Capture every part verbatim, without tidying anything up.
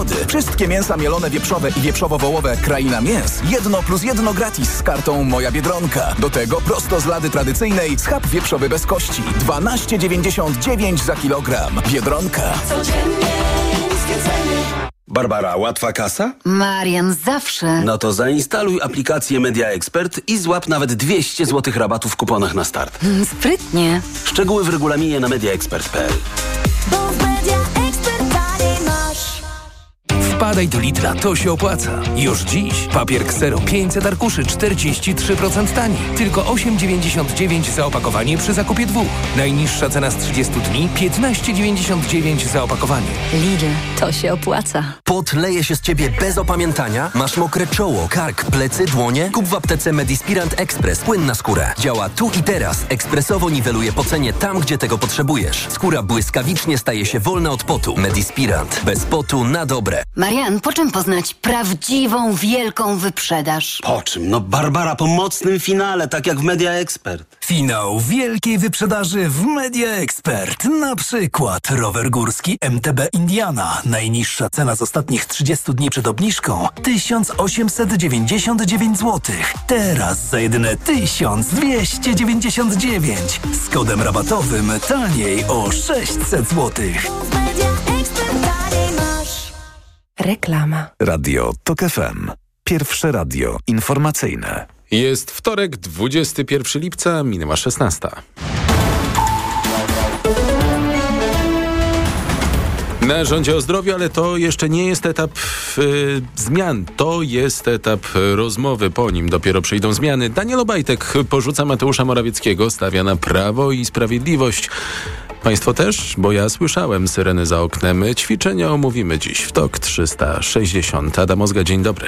nagrody. Wszystkie mięsa mielone wieprzowe i wieprzowo-wołowe Kraina Mięs. Jedno plus jedno gratis z kartą Moja Biedronka. Do tego prosto z lady tradycyjnej schab wieprzowy bez kości. dwanaście dziewięćdziesiąt dziewięć za kilogram. Biedronka. Codziennie niskie ceny. Barbara, łatwa kasa? Marian, zawsze. No to zainstaluj aplikację Media Expert i złap nawet dwieście złotych rabatu w kuponach na start. Mm, sprytnie. Szczegóły w regulaminie na mediaexpert kropka p l. Bo w Media Expert taniej masz. Wpadaj do Lidla, to się opłaca. Już dziś papier Xero pięćset arkuszy czterdzieści trzy procent taniej. Tylko osiem dziewięćdziesiąt dziewięć za opakowanie przy zakupie dwóch. Najniższa cena z trzydziestu dni piętnaście dziewięćdziesiąt dziewięć za opakowanie. Lidl, to się opłaca. Pot leje się z ciebie bez opamiętania? Masz mokre czoło, kark, plecy, dłonie? Kup w aptece Medispirant Express. Płyn na skórę. Działa tu i teraz. Ekspresowo niweluje pocenie tam, gdzie tego potrzebujesz. Skóra błyskawicznie staje się wolna od potu. Medispirant. Bez potu na dobre. Marian, po czym poznać prawdziwą, wielką wyprzedaż? Po czym? No Barbara, po mocnym finale, tak jak w Media Expert. Finał wielkiej wyprzedaży w Media Expert. Na przykład rower górski M T B Indiana. Najniższa cena z ostatnich trzydziestu dni przed obniżką tysiąc osiemset dziewięćdziesiąt dziewięć złotych. Teraz za jedyne tysiąc dwieście dziewięćdziesiąt dziewięć. Z kodem rabatowym taniej o sześćset złotych. W Media Expert taniej masz. Reklama. Radio Tok F M. Pierwsze radio informacyjne. Jest wtorek, dwudziestego pierwszego lipca, minęła szesnasta. Na rządzie o zdrowiu, ale to jeszcze nie jest etap y, zmian. To jest etap rozmowy. Po nim dopiero przyjdą zmiany. Daniel Obajtek porzuca Mateusza Morawieckiego, stawia na Prawo i Sprawiedliwość. Państwo też? Bo ja słyszałem syreny za oknem. Ćwiczenia omówimy dziś w Tok trzysta sześćdziesiąt. Adam Ozga, dzień dobry.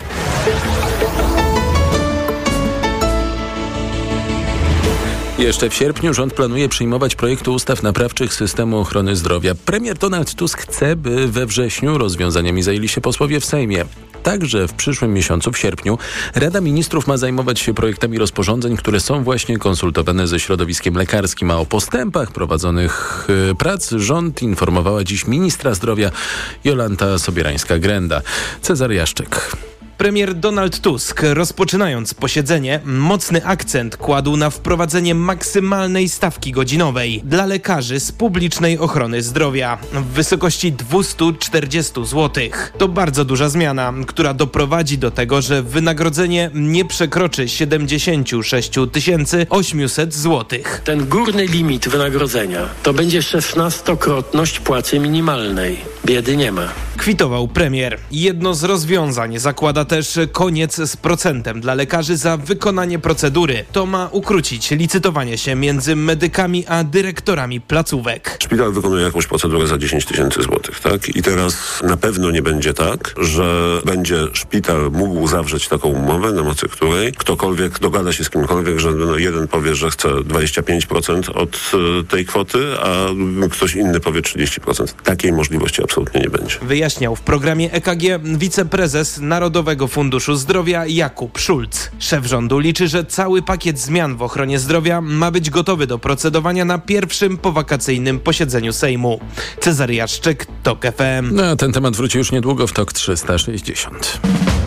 Jeszcze w sierpniu rząd planuje przyjmować projekty ustaw naprawczych systemu ochrony zdrowia. Premier Donald Tusk chce, by we wrześniu rozwiązaniami zajęli się posłowie w Sejmie. Także w przyszłym miesiącu, w sierpniu, Rada Ministrów ma zajmować się projektami rozporządzeń, które są właśnie konsultowane ze środowiskiem lekarskim. A o postępach prowadzonych yy, prac rząd informowała dziś ministra zdrowia Jolanta Sobierańska-Grenda. Cezary Jaszczyk. Premier Donald Tusk, rozpoczynając posiedzenie, mocny akcent kładł na wprowadzenie maksymalnej stawki godzinowej dla lekarzy z publicznej ochrony zdrowia w wysokości dwieście czterdzieści złotych. To bardzo duża zmiana, która doprowadzi do tego, że wynagrodzenie nie przekroczy siedemdziesiąt sześć tysięcy osiemset złotych. Ten górny limit wynagrodzenia to będzie szesnastokrotność płacy minimalnej. Biedy nie ma. Kwitował premier. Jedno z rozwiązań zakłada też koniec z procentem dla lekarzy za wykonanie procedury. To ma ukrócić licytowanie się między medykami a dyrektorami placówek. Szpital wykonuje jakąś procedurę za dziesięć tysięcy złotych, tak? I teraz na pewno nie będzie tak, że będzie szpital mógł zawrzeć taką umowę, na mocy której ktokolwiek dogada się z kimkolwiek, że no jeden powie, że chce dwadzieścia pięć procent od y, tej kwoty, a ktoś inny powie trzydzieści procent. Takiej możliwości absolutnie nie będzie. Wyjaśniał w programie E K G wiceprezes Narodowego Funduszu Zdrowia Jakub Szulc. Szef rządu liczy, że cały pakiet zmian w ochronie zdrowia ma być gotowy do procedowania na pierwszym powakacyjnym posiedzeniu Sejmu. Cezary Jaszczyk, Tok F M. No, ten temat wróci już niedługo w Tok trzysta sześćdziesiąt.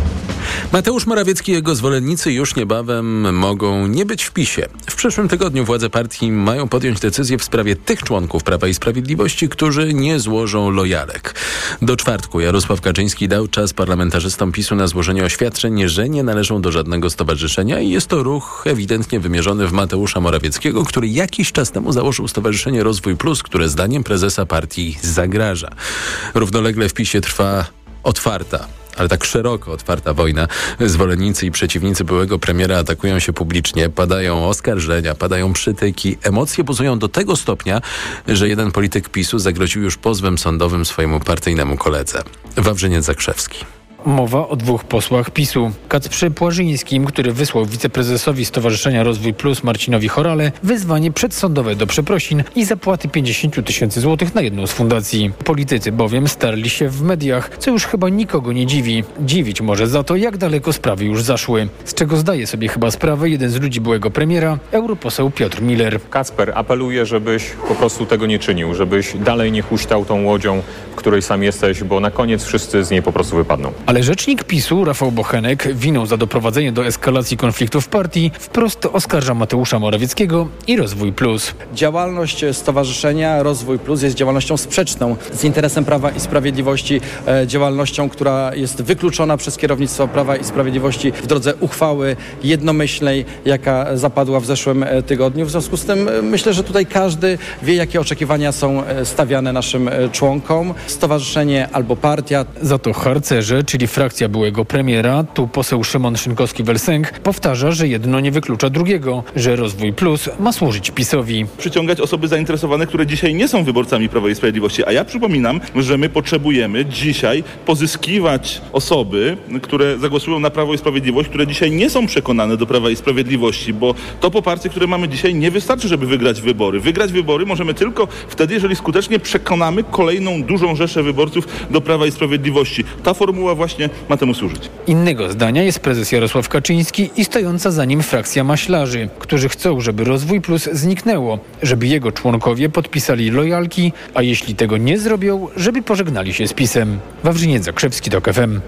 Mateusz Morawiecki i jego zwolennicy już niebawem mogą nie być w PiSie. W przyszłym tygodniu władze partii mają podjąć decyzję w sprawie tych członków Prawa i Sprawiedliwości, którzy nie złożą lojalek. Do czwartku Jarosław Kaczyński dał czas parlamentarzystom PiSu na złożenie oświadczeń, że nie należą do żadnego stowarzyszenia i jest to ruch ewidentnie wymierzony w Mateusza Morawieckiego, który jakiś czas temu założył Stowarzyszenie Rozwój Plus, które zdaniem prezesa partii zagraża. Równolegle w PiSie trwa otwarta, ale tak szeroko otwarta wojna. Zwolennicy i przeciwnicy byłego premiera atakują się publicznie, padają oskarżenia, padają przytyki. Emocje buzują do tego stopnia, że jeden polityk PiSu zagroził już pozwem sądowym swojemu partyjnemu koledze. Wawrzyniec Zakrzewski. Mowa o dwóch posłach PiSu. Kacprze Płażyńskim, który wysłał wiceprezesowi Stowarzyszenia Rozwój Plus Marcinowi Chorale wezwanie przedsądowe do przeprosin i zapłaty pięćdziesiąt tysięcy złotych na jedną z fundacji. Politycy bowiem starli się w mediach, co już chyba nikogo nie dziwi. Dziwić może za to, jak daleko sprawy już zaszły. Z czego zdaje sobie chyba sprawę jeden z ludzi byłego premiera, europoseł Piotr Miller. Kacper, apeluję, żebyś po prostu tego nie czynił, żebyś dalej nie huśtał tą łodzią, w której sam jesteś, bo na koniec wszyscy z niej po prostu wypadną. Ale rzecznik PiSu, Rafał Bochenek, winą za doprowadzenie do eskalacji konfliktu w partii wprost oskarża Mateusza Morawieckiego i Rozwój Plus. Działalność Stowarzyszenia Rozwój Plus jest działalnością sprzeczną z interesem Prawa i Sprawiedliwości, e, działalnością, która jest wykluczona przez kierownictwo Prawa i Sprawiedliwości w drodze uchwały jednomyślnej, jaka zapadła w zeszłym tygodniu. W związku z tym myślę, że tutaj każdy wie, jakie oczekiwania są stawiane naszym członkom. Stowarzyszenie albo partia. Za to harcerze, czyli frakcja byłego premiera, tu poseł Szymon Szynkowski-Welsenk, powtarza, że jedno nie wyklucza drugiego, że Rozwój Plus ma służyć PiSowi. Przyciągać osoby zainteresowane, które dzisiaj nie są wyborcami Prawa i Sprawiedliwości. A ja przypominam, że my potrzebujemy dzisiaj pozyskiwać osoby, które zagłosują na Prawo i Sprawiedliwość, które dzisiaj nie są przekonane do Prawa i Sprawiedliwości, bo to poparcie, które mamy dzisiaj, nie wystarczy, żeby wygrać wybory. Wygrać wybory możemy tylko wtedy, jeżeli skutecznie przekonamy kolejną dużą rzeszę wyborców do Prawa i Sprawiedliwości. Ta formuła właśnie ma temu służyć. Innego zdania jest prezes Jarosław Kaczyński i stojąca za nim frakcja maślarzy, którzy chcą, żeby Rozwój Plus zniknęło, żeby jego członkowie podpisali lojalki, a jeśli tego nie zrobią, żeby pożegnali się z PiS-em. Wawrzyniec Zakrzewski, TOK F M.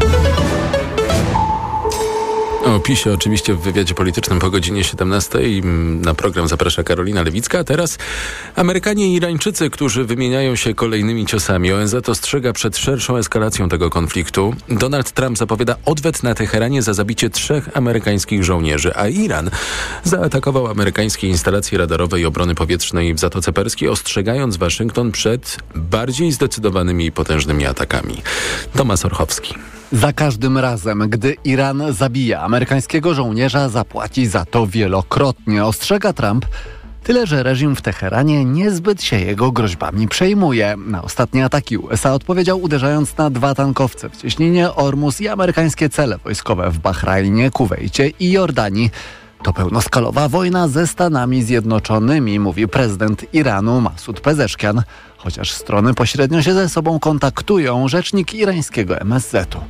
O PiSie oczywiście w wywiadzie politycznym po godzinie siedemnastej. Na program zaprasza Karolina Lewicka. A teraz Amerykanie i Irańczycy, którzy wymieniają się kolejnymi ciosami. O N Z ostrzega przed szerszą eskalacją tego konfliktu. Donald Trump zapowiada odwet na Teheranie za zabicie trzech amerykańskich żołnierzy, a Iran zaatakował amerykańskie instalacje radarowe i obrony powietrznej w Zatoce Perskiej, ostrzegając Waszyngton przed bardziej zdecydowanymi i potężnymi atakami. Tomasz Orchowski. Za każdym razem, gdy Iran zabija amerykańskiego żołnierza, zapłaci za to wielokrotnie, ostrzega Trump. Tyle, że reżim w Teheranie niezbyt się jego groźbami przejmuje. Na ostatnie ataki U S A odpowiedział, uderzając na dwa tankowce w cieśninie Ormus i amerykańskie cele wojskowe w Bahrajnie, Kuwejcie i Jordanii. To pełnoskalowa wojna ze Stanami Zjednoczonymi, mówi prezydent Iranu Masud Pezeszkian. Chociaż strony pośrednio się ze sobą kontaktują, rzecznik irańskiego M S Z-u.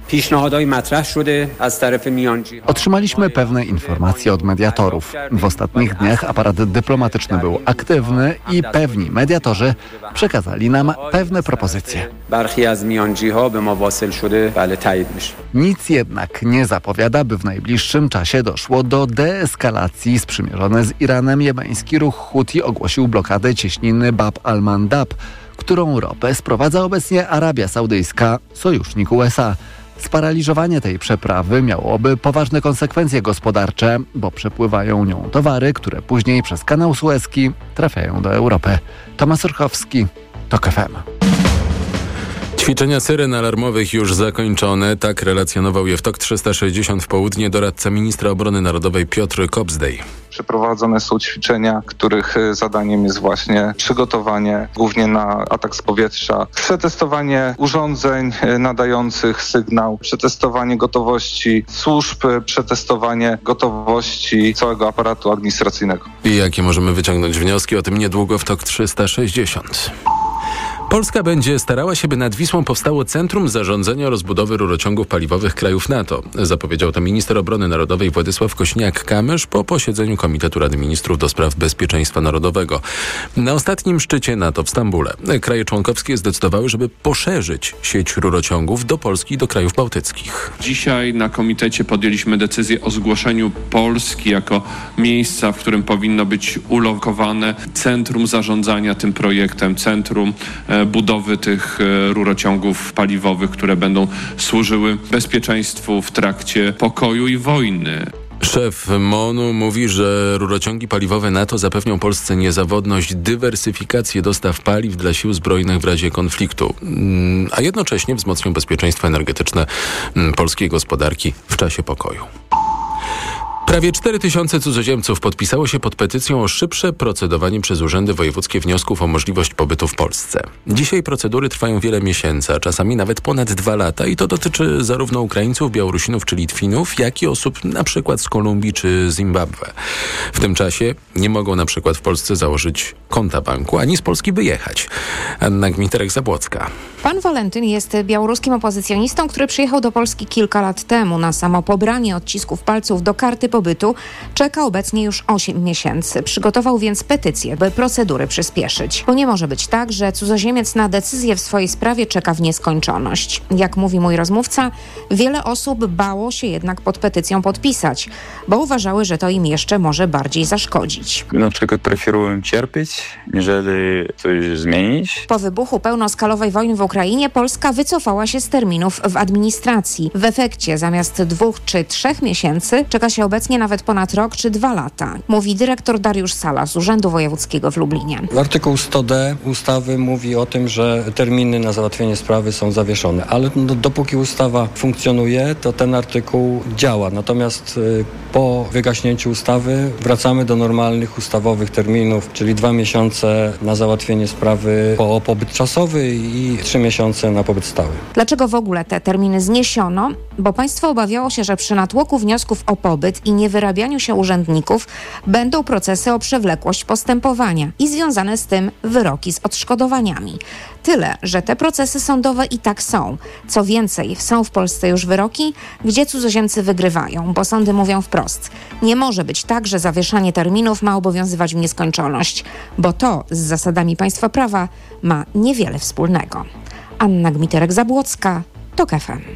Otrzymaliśmy pewne informacje od mediatorów. W ostatnich dniach aparat dyplomatyczny był aktywny i pewni mediatorzy przekazali nam pewne propozycje. Nic jednak nie zapowiada, by w najbliższym czasie doszło do deeskalacji. Sprzymierzony z Iranem jemeński ruch Huti ogłosił blokadę cieśniny Bab al-Mandab, którą ropę sprowadza obecnie Arabia Saudyjska, sojusznik U S A. Sparaliżowanie tej przeprawy miałoby poważne konsekwencje gospodarcze, bo przepływają nią towary, które później przez kanał Suezki trafiają do Europy. Tomasz Orchowski, TOK F M. Ćwiczenia syren alarmowych już zakończone. Tak relacjonował je w TOK trzysta sześćdziesiąt w południe doradca ministra obrony narodowej Piotr Kobzdej. Przeprowadzone są ćwiczenia, których zadaniem jest właśnie przygotowanie głównie na atak z powietrza, przetestowanie urządzeń nadających sygnał, przetestowanie gotowości służb, przetestowanie gotowości całego aparatu administracyjnego. I jakie możemy wyciągnąć wnioski? O tym niedługo w TOK trzysta sześćdziesiąt. Polska będzie starała się, by nad Wisłą powstało Centrum Zarządzania Rozbudowy Rurociągów Paliwowych krajów NATO. Zapowiedział to minister obrony narodowej Władysław Kośniak-Kamysz po posiedzeniu Komitetu Rady Ministrów do spraw bezpieczeństwa narodowego. Na ostatnim szczycie NATO w Stambule kraje członkowskie zdecydowały, żeby poszerzyć sieć rurociągów do Polski i do krajów bałtyckich. Dzisiaj na komitecie podjęliśmy decyzję o zgłoszeniu Polski jako miejsca, w którym powinno być ulokowane centrum zarządzania tym projektem, centrum budowy tych rurociągów paliwowych, które będą służyły bezpieczeństwu w trakcie pokoju i wojny. Szef M O N-u mówi, że rurociągi paliwowe NATO zapewnią Polsce niezawodność, dywersyfikację dostaw paliw dla sił zbrojnych w razie konfliktu, a jednocześnie wzmocnią bezpieczeństwo energetyczne polskiej gospodarki w czasie pokoju. Prawie cztery tysiące cudzoziemców podpisało się pod petycją o szybsze procedowanie przez urzędy wojewódzkie wniosków o możliwość pobytu w Polsce. Dzisiaj procedury trwają wiele miesięcy, a czasami nawet ponad dwa lata i to dotyczy zarówno Ukraińców, Białorusinów czy Litwinów, jak i osób na przykład z Kolumbii czy Zimbabwe. W tym czasie nie mogą na przykład w Polsce założyć konta banku, ani z Polski wyjechać. Anna Gmiterek-Zabłocka. Pan Walentyn jest białoruskim opozycjonistą, który przyjechał do Polski kilka lat temu. Na samo pobranie odcisków palców do karty pobytu czeka obecnie już osiem miesięcy. Przygotował więc petycję, by procedury przyspieszyć. Bo nie może być tak, że cudzoziemiec na decyzję w swojej sprawie czeka w nieskończoność. Jak mówi mój rozmówca, wiele osób bało się jednak pod petycją podpisać, bo uważały, że to im jeszcze może bardziej zaszkodzić. Na przykład preferują cierpieć, niżeli coś zmienić. Po wybuchu pełnoskalowej wojny w Ukrainie Polska wycofała się z terminów w administracji. W efekcie zamiast dwóch czy trzech miesięcy czeka się obecnie nawet ponad rok czy dwa lata, mówi dyrektor Dariusz Sala z Urzędu Wojewódzkiego w Lublinie. Artykuł sto d ustawy mówi o tym, że terminy na załatwienie sprawy są zawieszone, ale no, dopóki ustawa funkcjonuje, to ten artykuł działa. Natomiast y, po wygaśnięciu ustawy wracamy do normalnych ustawowych terminów, czyli dwa miesiące na załatwienie sprawy o pobyt czasowy i trzy miesiące na pobyt stały. Dlaczego w ogóle te terminy zniesiono? Bo państwo obawiało się, że przy natłoku wniosków o pobyt i niewyrabianiu się urzędników będą procesy o przewlekłość postępowania i związane z tym wyroki z odszkodowaniami. Tyle, że te procesy sądowe i tak są. Co więcej, są w Polsce już wyroki, gdzie cudzoziemcy wygrywają, bo sądy mówią wprost. Nie może być tak, że zawieszanie terminów ma obowiązywać w nieskończoność, bo to z zasadami państwa prawa ma niewiele wspólnego. Anna Gmiterek-Zabłocka, TOK F M.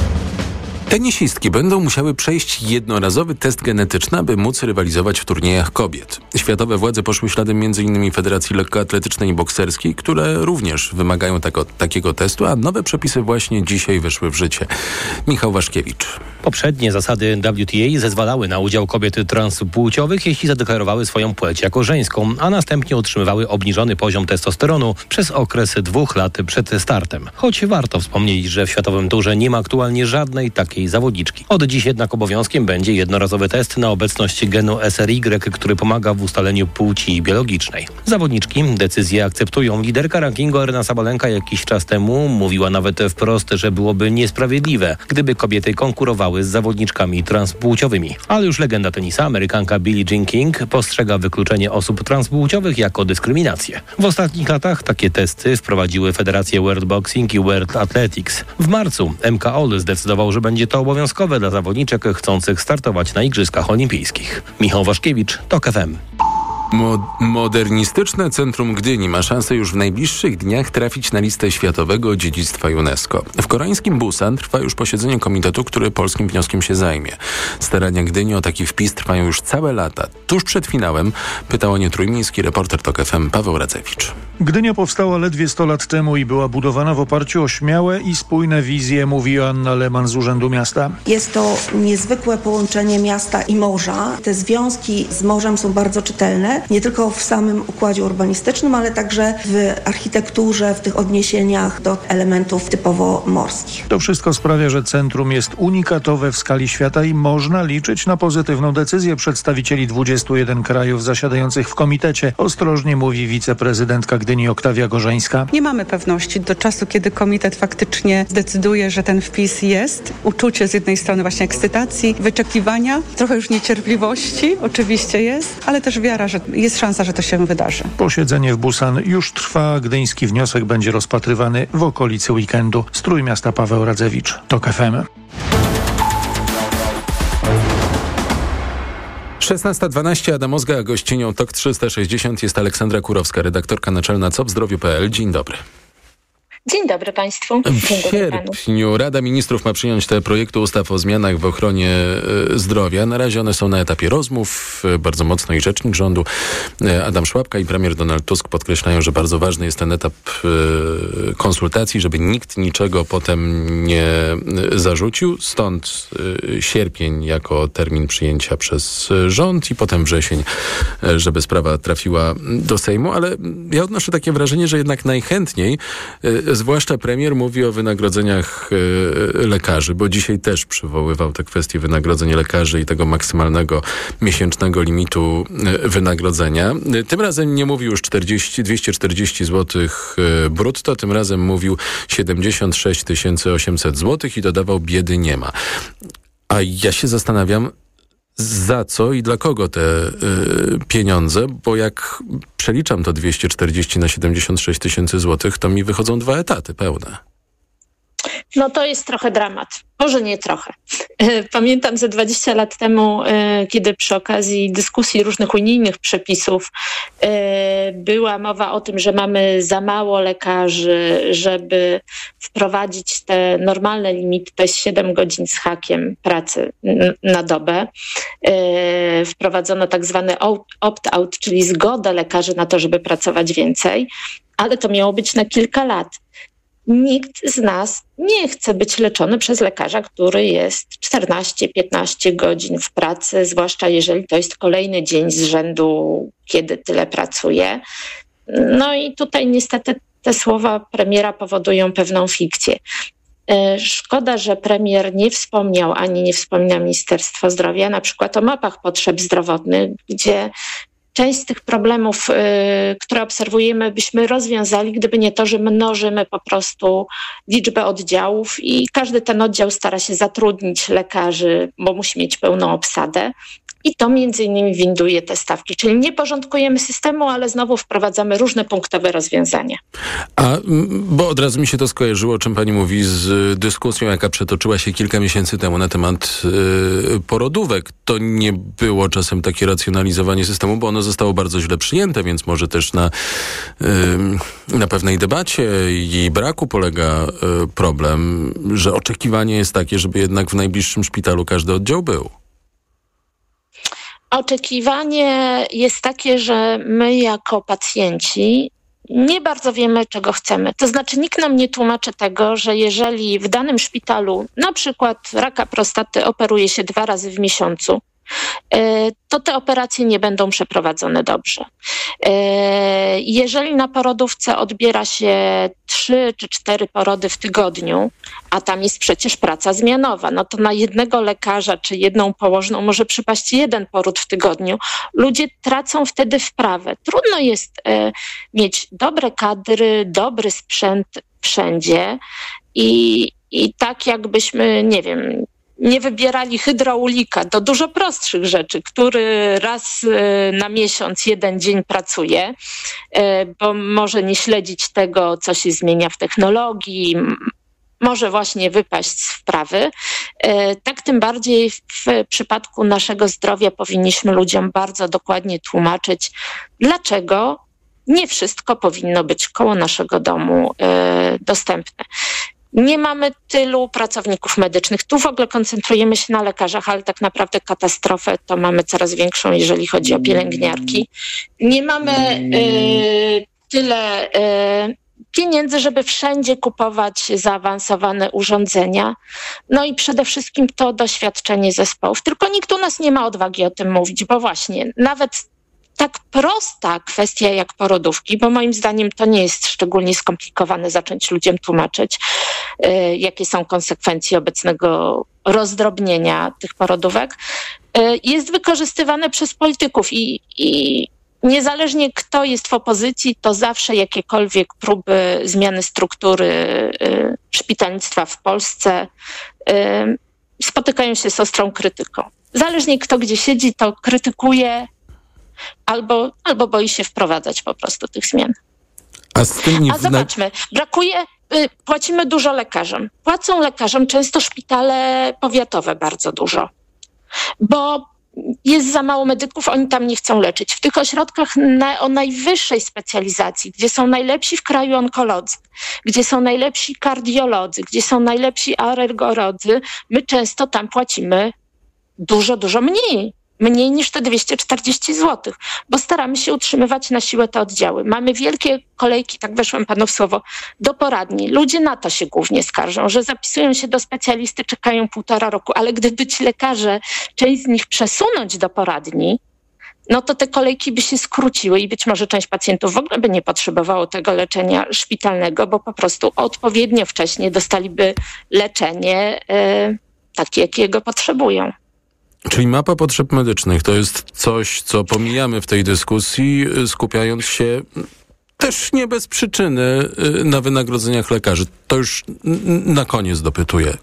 Tenisistki będą musiały przejść jednorazowy test genetyczny, aby móc rywalizować w turniejach kobiet. Światowe władze poszły śladem między innymi Federacji Lekkoatletycznej i Bokserskiej, które również wymagają tako, takiego testu, a nowe przepisy właśnie dzisiaj weszły w życie. Michał Waszkiewicz. Poprzednie zasady W T A zezwalały na udział kobiet transpłciowych, jeśli zadeklarowały swoją płeć jako żeńską, a następnie utrzymywały obniżony poziom testosteronu przez okres dwóch lat przed startem. Choć warto wspomnieć, że w światowym turze nie ma aktualnie żadnej takiej zawodniczki. Od dziś jednak obowiązkiem będzie jednorazowy test na obecność genu S R Y, który pomaga w ustaleniu płci biologicznej. Zawodniczki decyzję akceptują. Liderka rankingu Aryna Sabalenka jakiś czas temu mówiła nawet wprost, że byłoby niesprawiedliwe, gdyby kobiety konkurowały z zawodniczkami transpłciowymi. Ale już legenda tenisa, Amerykanka Billie Jean King, postrzega wykluczenie osób transpłciowych jako dyskryminację. W ostatnich latach takie testy wprowadziły Federacje World Boxing i World Athletics. W marcu M K O L zdecydował, że będzie to obowiązkowe dla zawodniczek chcących startować na Igrzyskach Olimpijskich. Michał Waszkiewicz, TOK F M. Mo- modernistyczne Centrum Gdyni ma szansę już w najbliższych dniach trafić na listę Światowego Dziedzictwa UNESCO. W koreańskim Busan trwa już posiedzenie komitetu, który polskim wnioskiem się zajmie. Starania Gdyni o taki wpis trwają już całe lata. Tuż przed finałem pytał o nie trójmiejski reporter TOK F M Paweł Radzewicz. Gdynia powstała ledwie sto lat temu i była budowana w oparciu o śmiałe i spójne wizje, mówi Joanna Lehmann z Urzędu Miasta. Jest to niezwykłe połączenie miasta i morza. Te związki z morzem są bardzo czytelne, nie tylko w samym układzie urbanistycznym, ale także w architekturze, w tych odniesieniach do elementów typowo morskich. To wszystko sprawia, że centrum jest unikatowe w skali świata i można liczyć na pozytywną decyzję przedstawicieli dwudziestu jeden krajów zasiadających w komitecie. Ostrożnie mówi wiceprezydentka Gdyni Oktawia Gorzeńska. Nie mamy pewności do czasu, kiedy komitet faktycznie zdecyduje, że ten wpis jest. Uczucie z jednej strony właśnie ekscytacji, wyczekiwania, trochę już niecierpliwości oczywiście jest, ale też wiara, że jest szansa, że to się wydarzy. Posiedzenie w Busan już trwa. Gdyński wniosek będzie rozpatrywany w okolicy weekendu. Z Trójmiasta Paweł Radzewicz, TOK F M. szesnasta dwanaście, Adam Ozga, gościnią TOK trzysta sześćdziesiąt jest Aleksandra Kurowska, redaktorka naczelna C O P zdrowiu kropka p l. Dzień dobry. Dzień dobry Państwu. Dzień W sierpniu Rada Ministrów ma przyjąć te projekty ustaw o zmianach w ochronie e, zdrowia. Na razie one są na etapie rozmów. E, bardzo mocno i rzecznik rządu e, Adam Szłapka i premier Donald Tusk podkreślają, że bardzo ważny jest ten etap e, konsultacji, żeby nikt niczego potem nie e, zarzucił. Stąd e, sierpień jako termin przyjęcia przez rząd i potem wrzesień, e, żeby sprawa trafiła do Sejmu. Ale ja odnoszę takie wrażenie, że jednak najchętniej e, zwłaszcza premier mówi o wynagrodzeniach e, lekarzy, bo dzisiaj też przywoływał tę kwestię wynagrodzeń lekarzy i tego maksymalnego miesięcznego limitu e, wynagrodzenia. E, tym razem nie mówił już czterdzieści, dwieście czterdzieści złotych e, brutto, tym razem mówił siedemdziesiąt sześć tysięcy osiemset złotych i dodawał: biedy nie ma. A ja się zastanawiam, za co i dla kogo te y, pieniądze, bo jak przeliczam to dwieście czterdzieści na siedemdziesiąt sześć tysięcy złotych, to mi wychodzą dwa etaty pełne. No to jest trochę dramat. Może nie trochę. Pamiętam ze dwadzieścia lat temu, kiedy przy okazji dyskusji różnych unijnych przepisów była mowa o tym, że mamy za mało lekarzy, żeby wprowadzić te normalne limity, to jest siedem godzin z hakiem pracy na dobę. Wprowadzono tak zwany opt-out, czyli zgodę lekarzy na to, żeby pracować więcej, ale to miało być na kilka lat. Nikt z nas nie chce być leczony przez lekarza, który jest czternaście piętnaście godzin w pracy, zwłaszcza jeżeli to jest kolejny dzień z rzędu, kiedy tyle pracuje. No i tutaj niestety te słowa premiera powodują pewną fikcję. Szkoda, że premier nie wspomniał, ani nie wspomina Ministerstwo Zdrowia, na przykład o mapach potrzeb zdrowotnych, gdzie część z tych problemów, y, które obserwujemy, byśmy rozwiązali, gdyby nie to, że mnożymy po prostu liczbę oddziałów i każdy ten oddział stara się zatrudnić lekarzy, bo musi mieć pełną obsadę. I to między innymi winduje te stawki. Czyli nie porządkujemy systemu, ale znowu wprowadzamy różne punktowe rozwiązania. A, bo od razu mi się to skojarzyło, o czym pani mówi, z dyskusją, jaka przetoczyła się kilka miesięcy temu na temat y, porodówek. To nie było czasem takie racjonalizowanie systemu, bo ono zostało bardzo źle przyjęte, więc może też na, y, na pewnej debacie i braku polega y, problem, że oczekiwanie jest takie, żeby jednak w najbliższym szpitalu każdy oddział był. Oczekiwanie jest takie, że my jako pacjenci nie bardzo wiemy, czego chcemy. To znaczy nikt nam nie tłumaczy tego, że jeżeli w danym szpitalu na przykład raka prostaty operuje się dwa razy w miesiącu, to te operacje nie będą przeprowadzone dobrze. Jeżeli na porodówce odbiera się trzy czy cztery porody w tygodniu, a tam jest przecież praca zmianowa, no to na jednego lekarza czy jedną położną może przypaść jeden poród w tygodniu. Ludzie tracą wtedy wprawę. Trudno jest mieć dobre kadry, dobry sprzęt wszędzie i, i tak jakbyśmy, nie wiem, nie wybierali hydraulika do dużo prostszych rzeczy, który raz na miesiąc jeden dzień pracuje, bo może nie śledzić tego, co się zmienia w technologii, może właśnie wypaść z wprawy. Tak tym bardziej w przypadku naszego zdrowia powinniśmy ludziom bardzo dokładnie tłumaczyć, dlaczego nie wszystko powinno być koło naszego domu dostępne. Nie mamy tylu pracowników medycznych. Tu w ogóle koncentrujemy się na lekarzach, ale tak naprawdę katastrofę to mamy coraz większą, jeżeli chodzi o pielęgniarki. Nie mamy y, tyle y, pieniędzy, żeby wszędzie kupować zaawansowane urządzenia. No i przede wszystkim to doświadczenie zespołów. Tylko nikt u nas nie ma odwagi o tym mówić, bo właśnie nawet tak prosta kwestia jak porodówki, bo moim zdaniem to nie jest szczególnie skomplikowane zacząć ludziom tłumaczyć, y, jakie są konsekwencje obecnego rozdrobnienia tych porodówek, y, jest wykorzystywane przez polityków i, i niezależnie kto jest w opozycji, to zawsze jakiekolwiek próby zmiany struktury y, szpitalnictwa w Polsce y, spotykają się z ostrą krytyką. Zależnie kto gdzie siedzi, to krytykuje Albo, albo boi się wprowadzać po prostu tych zmian. A, z tym nie A zobaczmy, brakuje, y, płacimy dużo lekarzom. Płacą lekarzom często szpitale powiatowe bardzo dużo, bo jest za mało medyków, oni tam nie chcą leczyć. W tych ośrodkach na, o najwyższej specjalizacji, gdzie są najlepsi w kraju onkolodzy, gdzie są najlepsi kardiolodzy, gdzie są najlepsi alergolodzy, my często tam płacimy dużo, dużo mniej. Mniej niż te dwieście czterdzieści złotych, bo staramy się utrzymywać na siłę te oddziały. Mamy wielkie kolejki, tak weszłam panu w słowo, do poradni. Ludzie na to się głównie skarżą, że zapisują się do specjalisty, czekają półtora roku, ale gdyby ci lekarze, część z nich przesunąć do poradni, no to te kolejki by się skróciły i być może część pacjentów w ogóle by nie potrzebowało tego leczenia szpitalnego, bo po prostu odpowiednio wcześnie dostaliby leczenie yy, takie, jakiego potrzebują. Czyli mapa potrzeb medycznych to jest coś, co pomijamy w tej dyskusji, skupiając się też nie bez przyczyny na wynagrodzeniach lekarzy. To już na koniec dopytuję.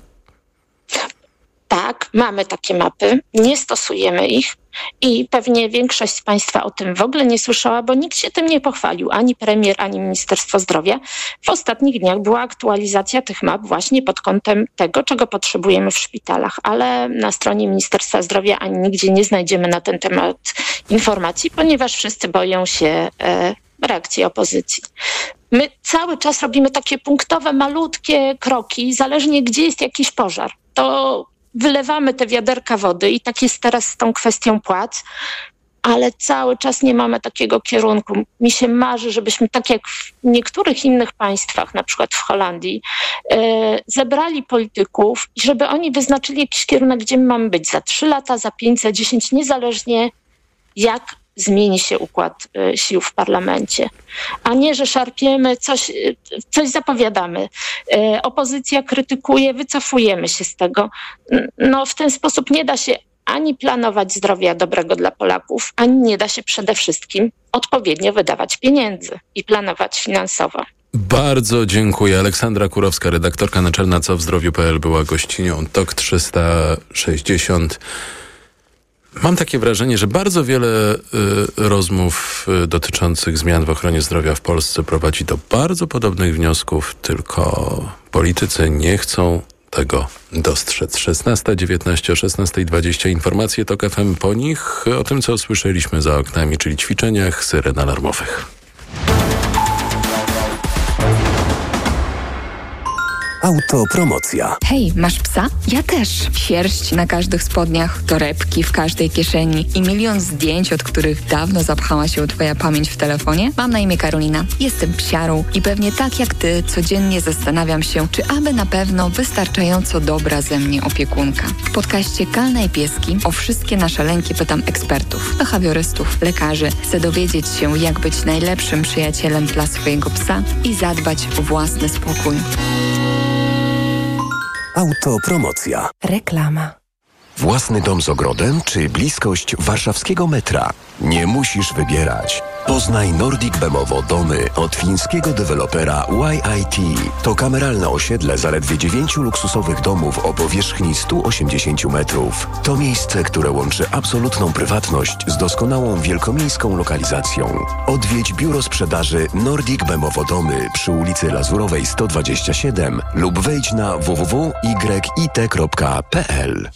Tak, mamy takie mapy, nie stosujemy ich i pewnie większość z Państwa o tym w ogóle nie słyszała, bo nikt się tym nie pochwalił, ani premier, ani Ministerstwo Zdrowia. W ostatnich dniach była aktualizacja tych map właśnie pod kątem tego, czego potrzebujemy w szpitalach, ale na stronie Ministerstwa Zdrowia ani nigdzie nie znajdziemy na ten temat informacji, ponieważ wszyscy boją się e, reakcji opozycji. My cały czas robimy takie punktowe, malutkie kroki, zależnie gdzie jest jakiś pożar. To wylewamy te wiaderka wody i tak jest teraz z tą kwestią płac, ale cały czas nie mamy takiego kierunku. Mi się marzy, żebyśmy tak jak w niektórych innych państwach, na przykład w Holandii, yy, zebrali polityków i żeby oni wyznaczyli jakiś kierunek, gdzie my mamy być za trzy lata, za pięć, za dziesięć, niezależnie jak zmieni się układ y, sił w parlamencie. A nie, że szarpiemy, coś, y, coś zapowiadamy. Y, opozycja krytykuje, wycofujemy się z tego. No w ten sposób nie da się ani planować zdrowia dobrego dla Polaków, ani nie da się przede wszystkim odpowiednio wydawać pieniędzy i planować finansowo. Bardzo dziękuję. Aleksandra Kurowska, redaktorka naczelna co w zdrowiu kropka p l była gościnią T O K trzysta sześćdziesiąt. Mam takie wrażenie, że bardzo wiele y, rozmów y, dotyczących zmian w ochronie zdrowia w Polsce prowadzi do bardzo podobnych wniosków, tylko politycy nie chcą tego dostrzec. szesnasta dziewiętnaście o szesnasta dwadzieścia. Informacje T O K F M po nich o tym, co słyszeliśmy za oknami, czyli ćwiczeniach syren alarmowych. Autopromocja. Hej, masz psa? Ja też. Sierść na każdych spodniach, torebki w każdej kieszeni i milion zdjęć, od których dawno zapchała się twoja pamięć w telefonie? Mam na imię Karolina. Jestem psiarą i pewnie tak jak ty codziennie zastanawiam się, czy aby na pewno wystarczająco dobra ze mnie opiekunka. W podcaście Kalna i Pieski o wszystkie nasze lęki pytam ekspertów, behawiorystów, lekarzy. Chcę dowiedzieć się, jak być najlepszym przyjacielem dla swojego psa i zadbać o własny spokój. Autopromocja. Reklama. Własny dom z ogrodem czy bliskość warszawskiego metra? Nie musisz wybierać. Poznaj Nordic Bemowo domy od fińskiego dewelopera Y I T. To kameralne osiedle zaledwie dziewięciu luksusowych domów o powierzchni stu osiemdziesięciu metrów. To miejsce, które łączy absolutną prywatność z doskonałą wielkomiejską lokalizacją. Odwiedź biuro sprzedaży Nordic Bemowo domy przy ulicy Lazurowej sto dwadzieścia siedem lub wejdź na w w w kropka y i t kropka p l.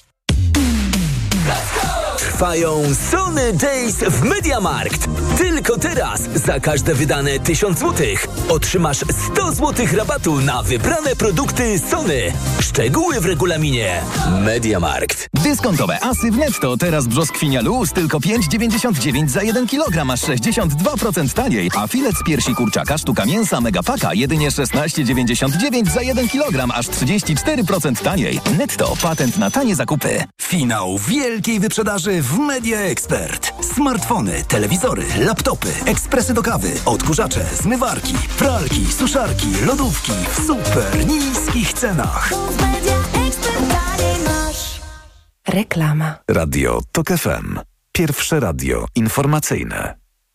Trwają Sony Days w MediaMarkt. Tylko teraz za każde wydane tysiąc złotych otrzymasz sto złotych rabatu na wybrane produkty Sony. Szczegóły w regulaminie. MediaMarkt. Dyskontowe asy w Netto. Teraz brzoskwinia luz tylko pięć dziewięćdziesiąt dziewięć za jeden kilogram, aż sześćdziesiąt dwa procent taniej. A filet z piersi kurczaka sztuka mięsa Megapaka jedynie szesnaście dziewięćdziesiąt dziewięć za jeden kilogram, aż trzydzieści cztery procent taniej. Netto. Patent na tanie zakupy. Finał wielkiej wyprzedaży w Media Expert. Smartfony, telewizory, laptopy, ekspresy do kawy, odkurzacze, zmywarki, pralki, suszarki, lodówki w super niskich cenach. Reklama. Radio T O K F M. Pierwsze radio informacyjne.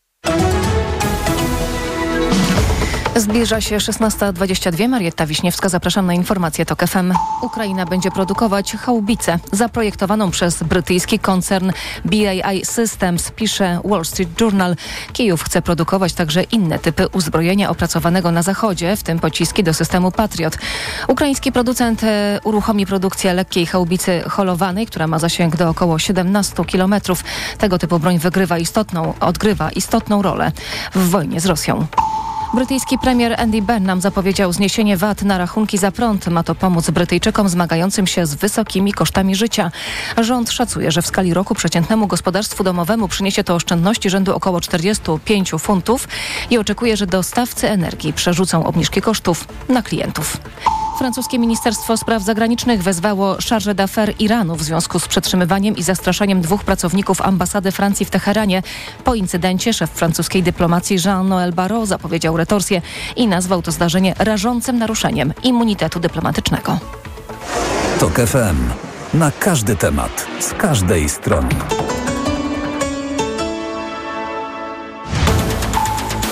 Zbliża się szesnasta dwadzieścia dwa. Marietta Wiśniewska, zapraszam na informacje T O K F M. Ukraina będzie produkować haubicę zaprojektowaną przez brytyjski koncern B A I Systems, pisze Wall Street Journal. Kijów chce produkować także inne typy uzbrojenia opracowanego na zachodzie, w tym pociski do systemu Patriot. Ukraiński producent uruchomi produkcję lekkiej haubicy holowanej, która ma zasięg do około siedemnastu kilometrów. Tego typu broń wygrywa istotną, odgrywa istotną rolę w wojnie z Rosją. Brytyjski premier Andy Burnham zapowiedział zniesienie V A T na rachunki za prąd. Ma to pomóc Brytyjczykom zmagającym się z wysokimi kosztami życia. Rząd szacuje, że w skali roku przeciętnemu gospodarstwu domowemu przyniesie to oszczędności rzędu około czterdziestu pięciu funtów i oczekuje, że dostawcy energii przerzucą obniżki kosztów na klientów. Francuskie Ministerstwo Spraw Zagranicznych wezwało chargé d'affaires Iranu w związku z przetrzymywaniem i zastraszaniem dwóch pracowników ambasady Francji w Teheranie. Po incydencie szef francuskiej dyplomacji Jean-Noël Barrot zapowiedział retorsję i nazwał to zdarzenie rażącym naruszeniem immunitetu dyplomatycznego. TOK F M. Na każdy temat, z każdej strony.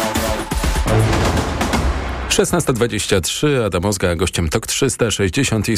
szesnasta dwadzieścia trzy, Adam Ozga, gościem TOK trzysta sześćdziesiąt i